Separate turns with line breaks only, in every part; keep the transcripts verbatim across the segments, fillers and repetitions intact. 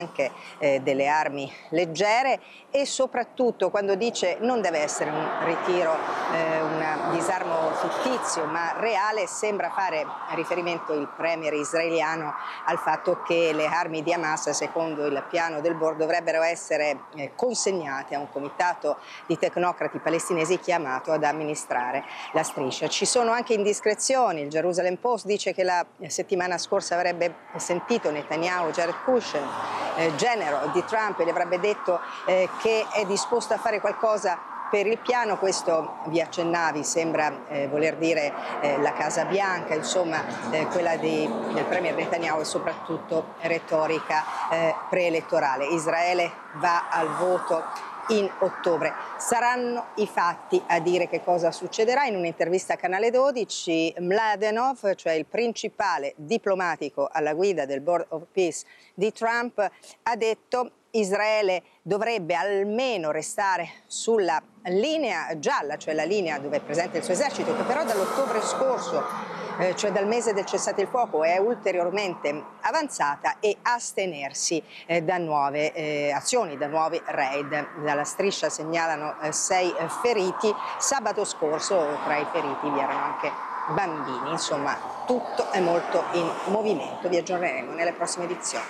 anche eh, delle armi leggere, e soprattutto quando dice non deve essere un ritiro, eh, un disarmo fittizio ma reale, sembra fare riferimento il premier israeliano al fatto che le armi di Hamas, secondo il piano del board, dovrebbero essere eh, consegnate a un comitato di tecnocrati palestinesi chiamato ad amministrare la striscia. Ci sono anche indiscrezioni. Il Jerusalem Post dice che la settimana scorsa avrebbe sentito Netanyahu, Jared Kushner, eh, genero di Trump, e gli avrebbe detto eh, che è disposto a fare qualcosa per il piano. Questo, vi accennavi, sembra eh, voler dire eh, la Casa Bianca, insomma eh, quella di, del premier Netanyahu, e soprattutto retorica eh, preelettorale. Israele va al voto in ottobre. Saranno i fatti a dire che cosa succederà. In un'intervista a Canale dodici, Mladenov, cioè il principale diplomatico alla guida del Board of Peace di Trump, ha detto: Israele dovrebbe almeno restare sulla linea gialla, cioè la linea dove è presente il suo esercito, che però dall'ottobre scorso, eh, cioè dal mese del cessate il fuoco, è ulteriormente avanzata, e astenersi eh, da nuove eh, azioni, da nuovi raid. Dalla striscia segnalano eh, sei eh, feriti. Sabato scorso tra i feriti vi erano anche bambini. Insomma, tutto è molto in movimento. Vi aggiorneremo nelle prossime edizioni.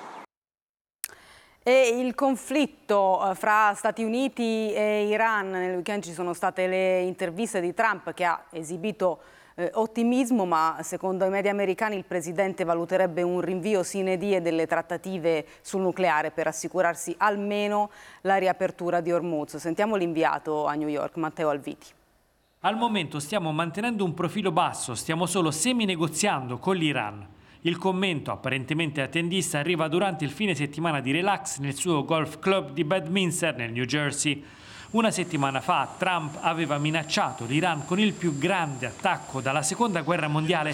E il conflitto fra Stati Uniti e Iran, nel weekend ci sono state le interviste di Trump che ha esibito eh, ottimismo, ma secondo i media americani il presidente valuterebbe un rinvio sine die delle trattative sul nucleare per assicurarsi almeno la riapertura di Hormuz. Sentiamo l'inviato a New York, Matteo Alviti.
Al momento stiamo mantenendo un profilo basso, stiamo solo semi-negoziando con l'Iran. Il commento, apparentemente attendista, arriva durante il fine settimana di relax nel suo golf club di Bedminster nel New Jersey. Una settimana fa Trump aveva minacciato l'Iran con il più grande attacco dalla seconda guerra mondiale.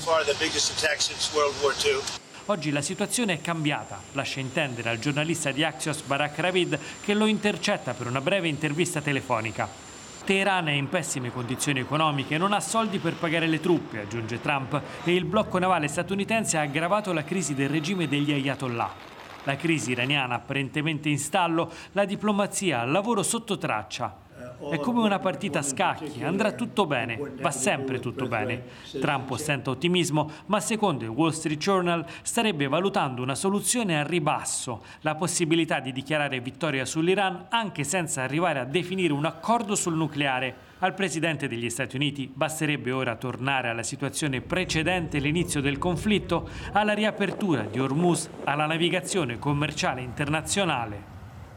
Oggi la situazione è cambiata, lascia intendere al giornalista di Axios Barak Ravid, che lo intercetta per una breve intervista telefonica. Teheran è in pessime condizioni economiche e non ha soldi per pagare le truppe, aggiunge Trump, e il blocco navale statunitense ha aggravato la crisi del regime degli Ayatollah. La crisi iraniana apparentemente in stallo, la diplomazia al lavoro sotto traccia. È come una partita a scacchi, andrà tutto bene, va sempre tutto bene. Trump ostenta ottimismo, ma secondo il Wall Street Journal starebbe valutando una soluzione a ribasso, la possibilità di dichiarare vittoria sull'Iran anche senza arrivare a definire un accordo sul nucleare. Al presidente degli Stati Uniti basterebbe ora tornare alla situazione precedente l'inizio del conflitto, alla riapertura di Hormuz, alla navigazione commerciale internazionale.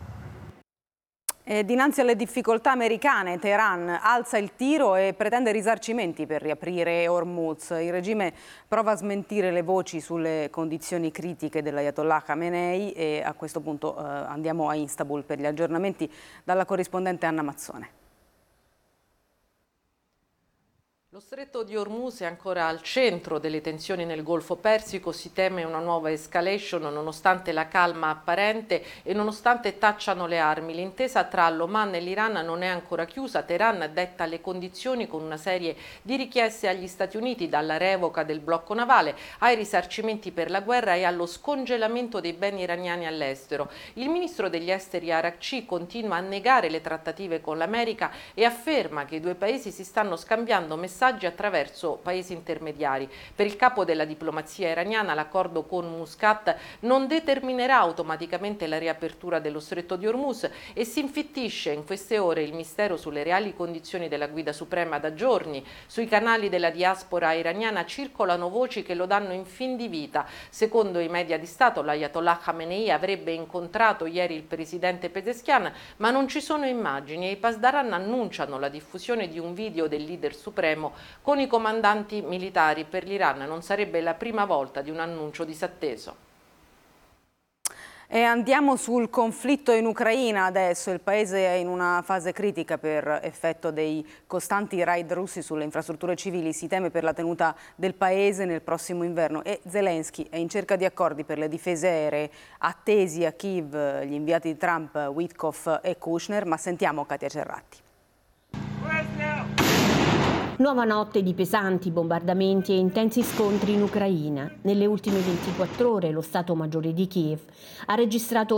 E dinanzi alle difficoltà americane, Teheran alza il tiro e pretende risarcimenti per riaprire Hormuz. Il regime prova a smentire le voci sulle condizioni critiche dell'Ayatollah Khamenei, e a questo punto eh, andiamo a Istanbul per gli aggiornamenti dalla corrispondente Anna Mazzone.
Lo stretto di Hormuz è ancora al centro delle tensioni nel Golfo Persico, si teme una nuova escalation nonostante la calma apparente e nonostante tacciano le armi. L'intesa tra l'Oman e l'Iran non è ancora chiusa. Teheran detta le condizioni con una serie di richieste agli Stati Uniti, dalla revoca del blocco navale ai risarcimenti per la guerra e allo scongelamento dei beni iraniani all'estero. Il ministro degli esteri Arakci continua a negare le trattative con l'America e afferma che i due paesi si stanno scambiando messaggi attraverso paesi intermediari. Per il capo della diplomazia iraniana l'accordo con Muscat non determinerà automaticamente la riapertura dello stretto di Hormuz e si infittisce in queste ore il mistero sulle reali condizioni della guida suprema. Da giorni sui canali della diaspora iraniana circolano voci che lo danno in fin di vita. Secondo i media di Stato, l'Ayatollah Khamenei avrebbe incontrato ieri il presidente Pezeshkian, ma non ci sono immagini e i Pasdaran annunciano la diffusione di un video del leader supremo con i comandanti militari. Per l'Iran non sarebbe la prima volta di un annuncio disatteso.
E andiamo sul conflitto in Ucraina adesso. Il paese è in una fase critica per effetto dei costanti raid russi sulle infrastrutture civili. Si teme per la tenuta del paese nel prossimo inverno e Zelensky è in cerca di accordi per le difese aeree attesi a Kiev gli inviati di Trump, Witkoff e Kushner, ma sentiamo Katia Cerratti.
Nuova notte di pesanti bombardamenti e intensi scontri in Ucraina. Nelle ultime ventiquattro ore lo Stato Maggiore di Kiev ha registrato